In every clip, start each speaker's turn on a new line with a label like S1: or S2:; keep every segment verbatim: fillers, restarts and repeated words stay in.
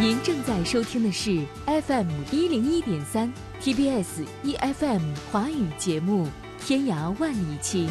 S1: 您正在收听的是 F M 一零一点三 T B S E F M 华语节目《天涯万里情》。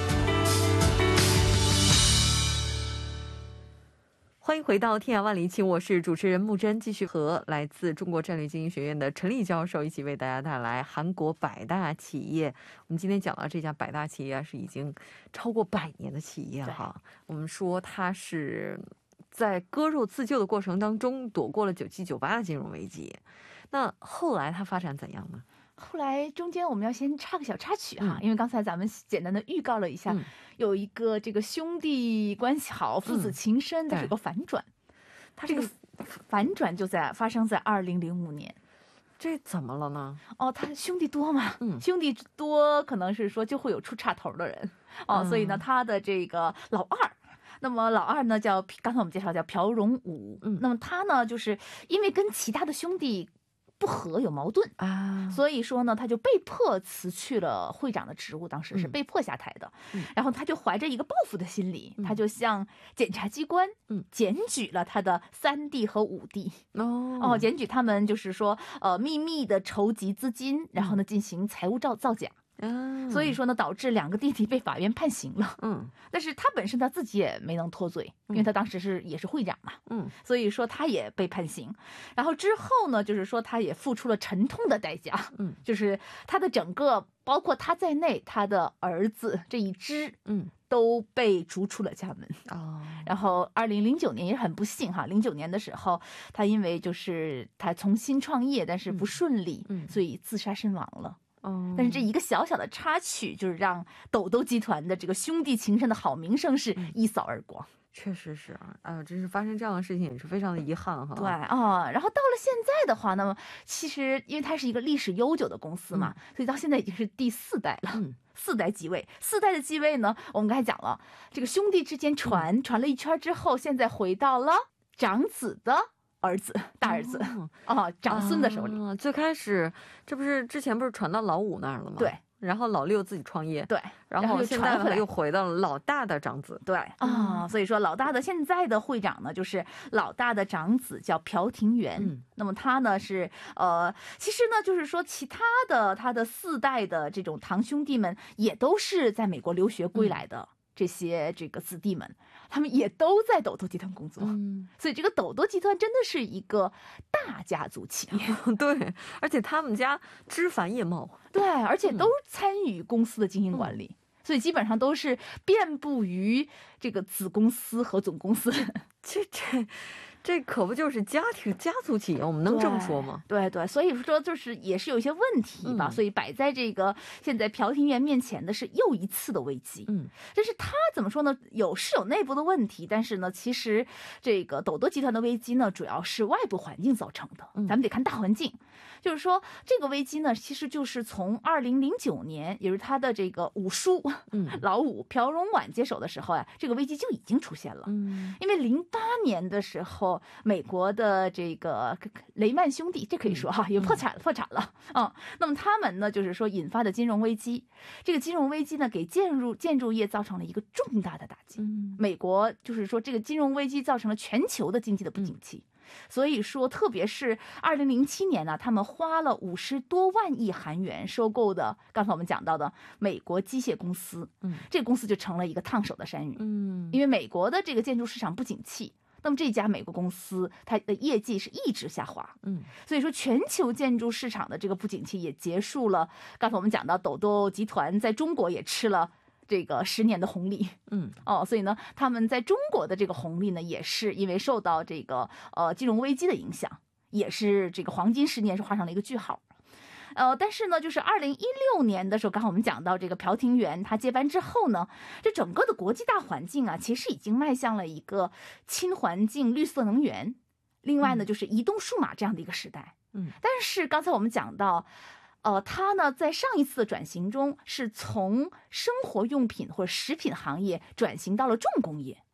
S2: 欢迎回到《天涯万里情》，我是主持人木真，继续和来自中国战略经营学院的陈立教授一起为大家带来韩国百大企业。我们今天讲到这家百大企业是已经超过百年的企业哈。我们说它是在割肉自救的过程当中躲过了九七九八的金融危机，那后来它发展怎样呢？
S3: 后来中间我们要先插个小插曲哈，嗯、因为刚才咱们简单的预告了一下，嗯、有一个这个兄弟关系好、父子情深，但是有个反转，它这个反转就在发生在二零零五年。
S2: 这怎么了呢？
S3: 哦，他兄弟多嘛，嗯、兄弟多可能是说就会有出岔头的人哦，嗯、所以呢，他的这个老二。那么老二呢叫刚才我们介绍叫朴荣武，嗯，那么他呢就是因为跟其他的兄弟不和有矛盾啊，所以说呢他就被迫辞去了会长的职务，当时是被迫下台的，嗯、然后他就怀着一个报复的心理，嗯、他就向检察机关嗯检举了他的三弟和五弟哦哦，检举他们就是说呃秘密的筹集资金，然后呢进行财务造造假。嗯，所以说呢，导致两个弟弟被法院判刑了。嗯，但是他本身他自己也没能脱罪，因为他当时是也是会长嘛。嗯，所以说他也被判刑。然后之后呢，就是说他也付出了沉痛的代价。嗯，就是他的整个，包括他在内，他的儿子这一支，嗯，都被逐出了家门。哦，然后二零零九年也很不幸哈，零九年的时候，他因为就是他重新创业，但是不顺利，嗯，所以自杀身亡了。哦，但是这一个小小的插曲，就是让斗斗集团的这个兄弟情深的好名声是一扫而光。
S2: 确实是啊，哎呦，真是发生这样的事情也是非常的遗憾哈。
S3: 对啊，然后到了现在的话，那么其实因为它是一个历史悠久的公司嘛，嗯、所以到现在已经是第四代了。嗯，四代继位，四代的继位呢，我们刚才讲了，这个兄弟之间传、嗯、传了一圈之后，现在回到了长子的儿子，大儿子哦，哦长孙的手里、
S2: 啊。最开始这不是之前不是传到老五那儿了吗？
S3: 对。
S2: 然后老六自己创业，
S3: 对，
S2: 然后现在呢又回到了老大的长子，
S3: 对啊、嗯哦，所以说老大的现在的会长呢，就是老大的长子叫朴廷元。嗯，那么他呢是呃，其实呢就是说其他的他的四代的这种堂兄弟们也都是在美国留学归来的。嗯，这些这个子弟们，他们也都在斗斗集团工作，嗯，所以这个斗斗集团真的是一个大家族企业，
S2: 对，而且他们家枝繁叶茂，
S3: 对，而且都参与公司的经营管理，嗯、所以基本上都是遍布于这个子公司和总公司，
S2: 这这。这可不就是家庭家族企业，我们能这么说吗？
S3: 对 对, 对，所以说就是也是有一些问题吧，嗯、所以摆在这个现在朴廷元面前的是又一次的危机。嗯，但是他怎么说呢？有是有内部的问题，但是呢，其实这个斗斗集团的危机呢，主要是外部环境造成的。嗯、咱们得看大环境，就是说这个危机呢，其实就是从二零零九年，也就是他的这个五叔，嗯、老五朴荣晚接手的时候呀，这个危机就已经出现了。嗯，因为零八年的时候。美国的这个雷曼兄弟，这可以说哈，也破产了，破产了啊、嗯。那么他们呢，就是说引发的金融危机，这个金融危机呢，给建筑建筑业造成了一个重大的打击。嗯，美国就是说这个金融危机造成了全球的经济的不景气。嗯，所以说，特别是二零零七年呢，他们花了五十多万亿韩元收购的，刚才我们讲到的美国机械公司，嗯，这个公司就成了一个烫手的山芋，嗯，因为美国的这个建筑市场不景气。那么这家美国公司，它的业绩是一直下滑，嗯，所以说全球建筑市场的这个不景气也结束了。刚才我们讲到斗斗集团在中国也吃了这个十年的红利，嗯，哦，所以呢，他们在中国的这个红利呢，也是因为受到这个呃金融危机的影响，也是这个黄金十年是画上了一个句号。呃，但是呢，就是二零一六年的时候，刚才我们讲到这个朴廷元他接班之后呢，这整个的国际大环境啊，其实已经迈向了一个亲环境、绿色能源，另外呢，就是移动数码这样的一个时代。嗯，但是刚才我们讲到，呃，他呢在上一次的转型中，是从生活用品或者食品行业转型到了重工业。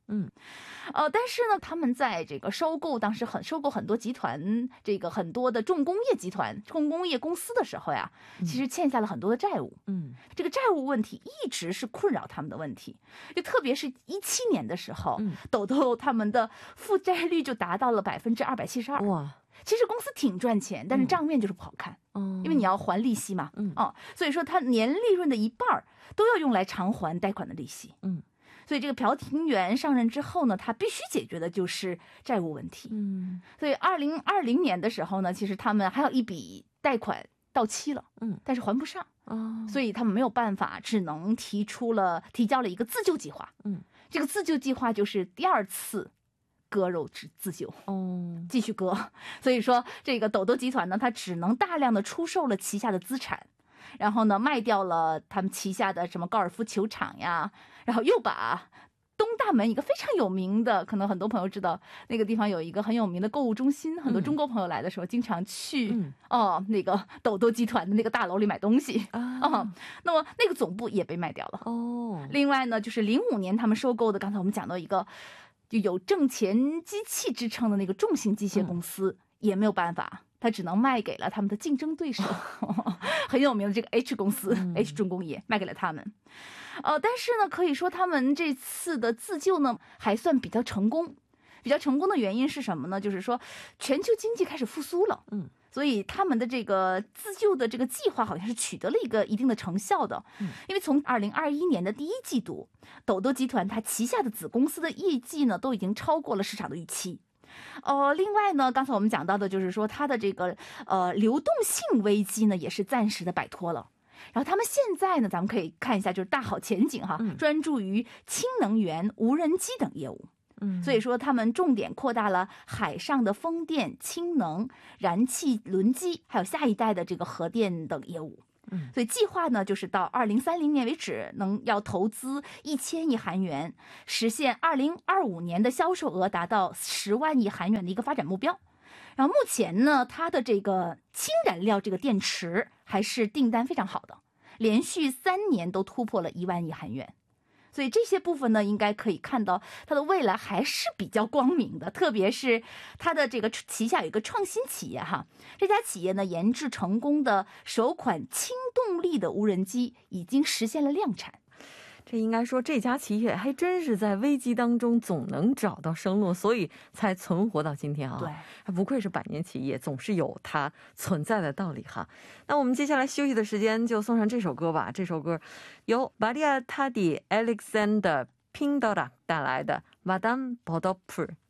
S3: 嗯，呃，但是呢，他们在这个收购当时很收购很多集团，这个很多的重工业集团、重工业公司的时候呀，其实欠下了很多的债务。嗯，这个债务问题一直是困扰他们的问题，就特别是一七年的时候，嗯、抖抖他们的负债率就达到了百分之二百七十二。哇！其实公司挺赚钱，但是账面就是不好看，嗯、因为你要还利息嘛，嗯，哦，所以说它年利润的一半都要用来偿还贷款的利息，嗯。所以这个朴廷元上任之后呢，他必须解决的就是债务问题。嗯，所以二零二零年的时候呢，其实他们还有一笔贷款到期了，嗯，但是还不上，哦，所以他们没有办法，只能提出了提交了一个自救计划。嗯，这个自救计划就是第二次割肉自自救，哦，继续割。所以说这个抖抖集团呢，它只能大量的出售了旗下的资产。然后呢，卖掉了他们旗下的什么高尔夫球场呀，然后又把东大门一个非常有名的，可能很多朋友知道那个地方有一个很有名的购物中心，很多中国朋友来的时候经常去、嗯、哦那个抖抖集团的那个大楼里买东西啊、哦。那么那个总部也被卖掉了哦。另外呢，就是零五年他们收购的，刚才我们讲到一个就有挣钱机器之称的那个重型机械公司，嗯、也没有办法。他只能卖给了他们的竞争对手，很有名的这个 H 公司、嗯、H 重工业卖给了他们。呃，但是呢，可以说他们这次的自救呢还算比较成功。比较成功的原因是什么呢？就是说全球经济开始复苏了，嗯，所以他们的这个自救的这个计划好像是取得了一个一定的成效的。嗯，因为从二零二一年的第一季度，抖抖集团它旗下的子公司的业绩呢都已经超过了市场的预期。呃，另外呢，刚才我们讲到的就是说它的这个呃流动性危机呢也是暂时的摆脱了。然后他们现在呢，咱们可以看一下，就是大好前景哈，嗯、专注于氢能源、无人机等业务。嗯，所以说他们重点扩大了海上的风电、氢能、燃气轮机，还有下一代的这个核电等业务。嗯，所以计划呢，就是到二零三零年为止，能要投资一千亿韩元，实现二零二五年的销售额达到十万亿韩元的一个发展目标。然后目前呢，它的这个氢燃料这个电池还是订单非常好的，连续三年都突破了一万亿韩元。所以这些部分呢，应该可以看到它的未来还是比较光明的，特别是它的这个旗下有一个创新企业哈，这家企业呢研制成功的首款氢动力的无人机已经实现了量产。
S2: 这应该说这家企业还真是在危机当中总能找到生路，所以才存活到今天啊。对，还不愧是百年企业，总是有它存在的道理哈。那我们接下来休息的时间就送上这首歌吧，这首歌由玛利亚塔迪 Alexander Pindora 带来的 Madame Butterfly。